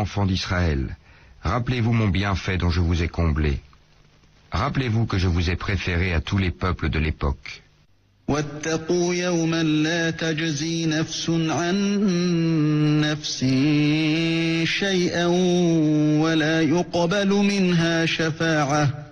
enfants d'Israël, rappelez-vous mon bienfait dont je vous ai comblé. Rappelez-vous que je vous ai préféré à tous les peuples de l'époque. واتقوا يوما لا تجزي نفس عن نفس شيئا ولا يقبل منها شفاعة